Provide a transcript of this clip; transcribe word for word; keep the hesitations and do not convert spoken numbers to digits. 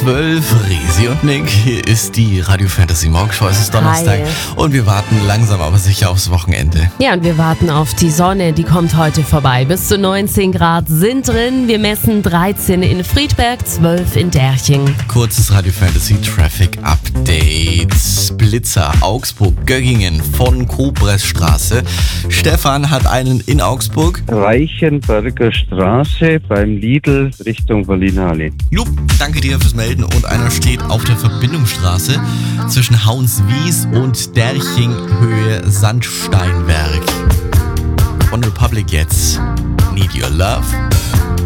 zwölf, Resi und Nick. Hier ist die Radio Fantasy Morgenshow. Es ist Donnerstag Hi. und wir warten langsam aber sicher aufs Wochenende. Ja, und wir warten auf die Sonne, die kommt heute vorbei. Bis zu neunzehn Grad sind drin. Wir messen dreizehn in Friedberg, zwölf in Derching. Kurzes Radio Fantasy Traffic Update. Blitzer, Augsburg, Göggingen von Kobressstraße. Stefan hat einen in Augsburg. Reichenberger Straße beim Lidl Richtung Berliner Allee. Jupp, danke dir fürs Melden. Und einer steht auf der Verbindungsstraße zwischen Hauenswies und Derching Höhe Sandsteinwerk. Von Republic jetzt. Need Your Love.